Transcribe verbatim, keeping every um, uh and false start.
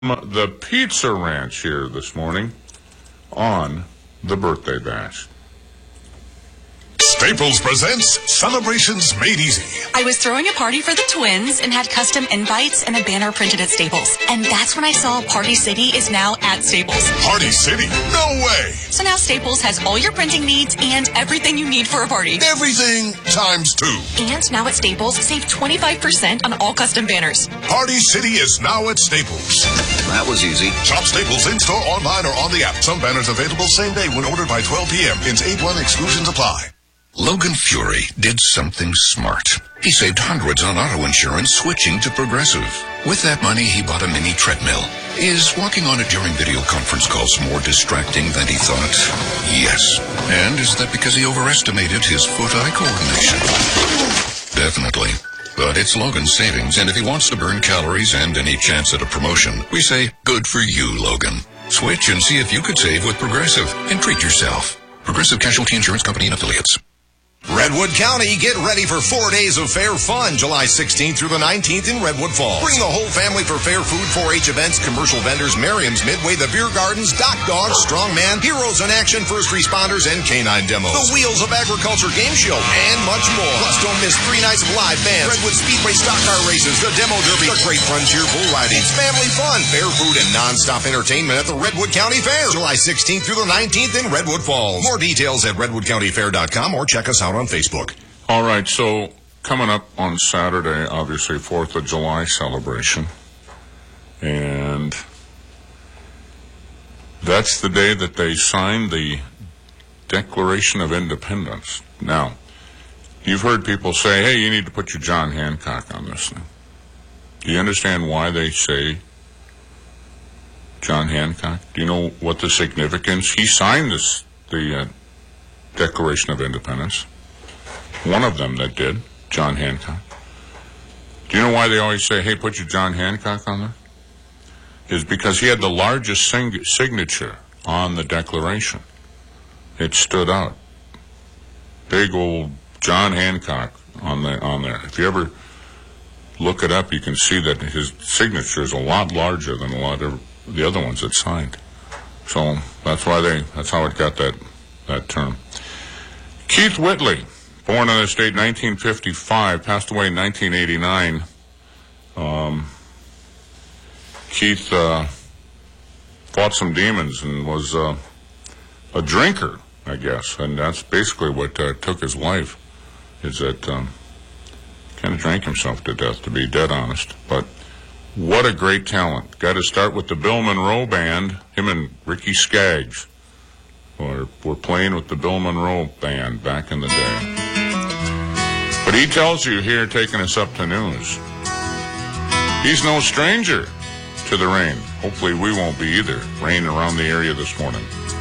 the Pizza Ranch here this morning on the Birthday Bash. Staples presents Celebrations Made Easy. I was throwing a party for the twins and had custom invites and a banner printed at Staples. And that's when I saw Party City is now at Staples. Party City? No way! So now Staples has all your printing needs and everything you need for a party. Everything times two. And now at Staples, save twenty-five percent on all custom banners. Party City is now at Staples. That was easy. Shop Staples in-store, online, or on the app. Some banners available same day when ordered by twelve p.m. Ins eight one exclusions apply. Logan Fury did something smart. He saved hundreds on auto insurance switching to Progressive. With that money, he bought a mini treadmill. Is walking on it during video conference calls more distracting than he thought? Yes. And is that because he overestimated his foot-eye coordination? Definitely. But it's Logan's savings, and if he wants to burn calories and any chance at a promotion, we say, good for you, Logan. Switch and see if you could save with Progressive and treat yourself. Progressive Casualty Insurance Company and Affiliates. Redwood County, get ready for four days of fair fun, July sixteenth through the nineteenth in Redwood Falls. Bring the whole family for fair food, four H events, commercial vendors, Merriam's Midway, the Beer Gardens, Doc Dogs, Strongman, Heroes in Action, First Responders, and Canine Demos. The Wheels of Agriculture Game Show, and much more. Plus, don't miss three nights of live bands, Redwood Speedway stock car races, the Demo Derby, the Great Frontier Bull Riding. It's family fun, fair food, and non-stop entertainment at the Redwood County Fair, July sixteenth through the nineteenth in Redwood Falls. More details at redwood county fair dot com or check us out on Facebook. All right, so coming up on Saturday, obviously, fourth of July celebration. And that's the day that they signed the Declaration of Independence. Now, you've heard people say, hey, you need to put your John Hancock on this thing. Do you understand why they say John Hancock? Do you know what the significance? He signed this, the uh, Declaration of Independence. One of them that did, John Hancock. Do you know why they always say, hey, put your John Hancock on there? Is because he had the largest sing- signature on the Declaration. It stood out. Big old John Hancock on the on there. If you ever look it up, you can see that his signature is a lot larger than a lot of the other ones that signed. So that's why they, that's how it got that, that term. Keith Whitley. Born on this date, nineteen fifty-five, passed away in nineteen eighty-nine. Um, Keith uh, fought some demons and was uh, a drinker, I guess, and that's basically what uh, took his life, is that um, kind of drank himself to death, to be dead honest. But what a great talent. Got to start with the Bill Monroe Band, him and Ricky Skaggs. Or were playing with the Bill Monroe Band back in the day. But he tells you here, taking us up to news, he's no stranger to the rain. Hopefully we won't be either. Rain around the area this morning.